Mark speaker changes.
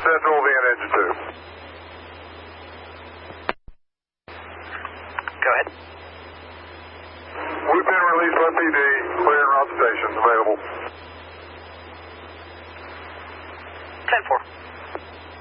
Speaker 1: Central, VN engine 2.
Speaker 2: Go ahead.
Speaker 1: We've been released by PD, clear and route station, available.
Speaker 2: 10-4.